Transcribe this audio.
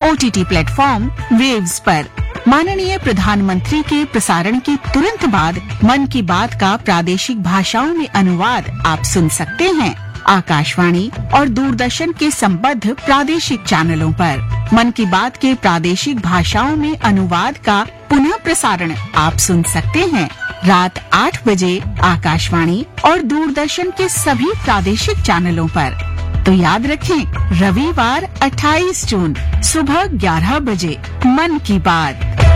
OTT platform waves पर। माननीय प्रधानमंत्री के प्रसारण के तुरंत बाद मन की बात का प्रादेशिक भाषाओं में अनुवाद आप सुन सकते हैं आकाशवाणी और दूरदर्शन के संबद्ध प्रादेशिक चैनलों पर। मन की बात के प्रादेशिक भाषाओं में अनुवाद का पुनः प्रसारण आप सुन सकते हैं रात 8 बजे आकाशवाणी और दूरदर्शन के सभी प्रादेशिक चैनलों पर। तो याद रखें, रविवार 28 जून सुबह 11 बजे मन की बात।